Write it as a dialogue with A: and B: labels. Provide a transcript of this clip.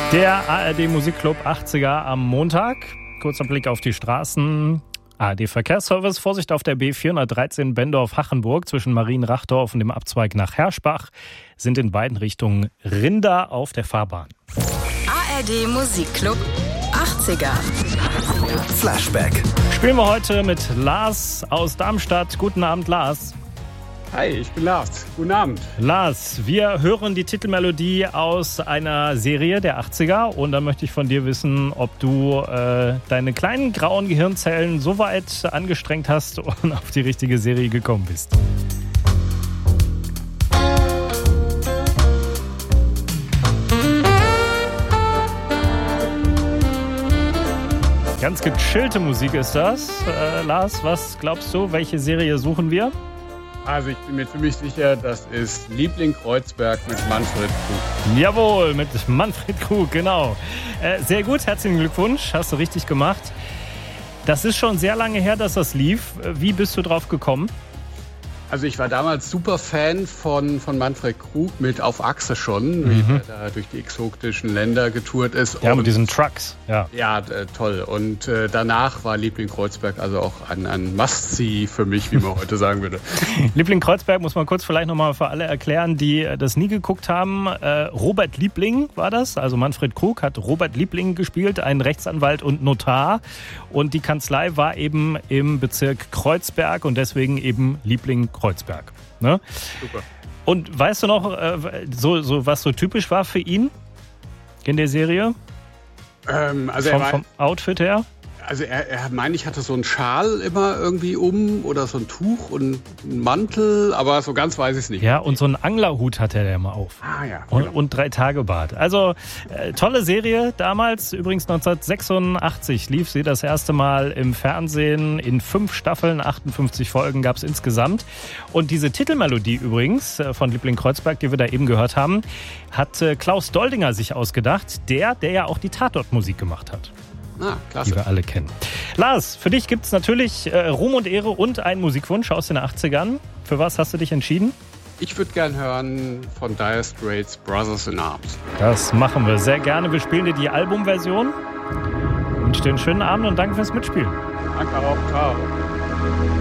A: Der ARD Musikclub 80er am Montag. Kurzer Blick auf die Straßen. ARD Verkehrsservice, Vorsicht auf der B413 Bendorf-Hachenburg zwischen Marienrachdorf und dem Abzweig nach Herschbach sind in beiden Richtungen Rinder auf der Fahrbahn.
B: ARD Musikclub 80er.
C: Flashback.
A: Spielen wir heute mit Lars aus Darmstadt. Guten Abend, Lars.
D: Hi, ich bin Lars. Guten Abend.
A: Lars, wir hören die Titelmelodie aus einer Serie der 80er und dann möchte ich von dir wissen, ob du deine kleinen grauen Gehirnzellen so weit angestrengt hast und auf die richtige Serie gekommen bist. Ganz gechillte Musik ist das. Lars, was glaubst du, welche Serie suchen wir?
D: Also ich bin mir ziemlich sicher, das ist Liebling Kreuzberg mit Manfred Krug.
A: Jawohl, mit Manfred Krug, genau. Sehr gut, herzlichen Glückwunsch, hast du richtig gemacht. Das ist schon sehr lange her, dass das lief. Wie bist du drauf gekommen?
D: Also ich war damals super Fan von Manfred Krug mit Auf Achse schon, wie er da durch die exotischen Länder getourt ist.
A: Ja, mit diesen Trucks.
D: Ja, toll. Und danach war Liebling Kreuzberg also auch ein Must-See für mich, wie man heute sagen würde.
A: Liebling Kreuzberg muss man kurz vielleicht nochmal für alle erklären, die das nie geguckt haben. Robert Liebling war das, also Manfred Krug hat Robert Liebling gespielt, einen Rechtsanwalt und Notar. Und die Kanzlei war eben im Bezirk Kreuzberg und deswegen eben Liebling Kreuzberg. Ne?
D: Super.
A: Und weißt du noch, was so typisch war für ihn in der Serie? Vom Outfit her?
D: Also er meine ich, hatte so einen Schal immer irgendwie oder so ein Tuch und einen Mantel, aber so ganz weiß ich es nicht.
A: Ja, und so einen Anglerhut hatte er immer auf.
D: Ah ja.
A: Und 3-Tage-Bart. Also tolle Serie damals, übrigens 1986 lief sie das erste Mal im Fernsehen in 5 Staffeln, 58 Folgen gab es insgesamt. Und diese Titelmelodie übrigens von Liebling Kreuzberg, die wir da eben gehört haben, hat Klaus Doldinger sich ausgedacht, der ja auch die Tatortmusik gemacht hat.
D: Ah, klasse.
A: Die wir alle kennen. Lars, für dich gibt es natürlich Ruhm und Ehre und einen Musikwunsch aus den 80ern. Für was hast du dich entschieden?
D: Ich würde gern hören von Dire Straits Brothers in Arms.
A: Das machen wir sehr gerne. Wir spielen dir die Albumversion. Ich wünsche dir einen schönen Abend und danke fürs Mitspielen.
D: Danke auch. Ciao.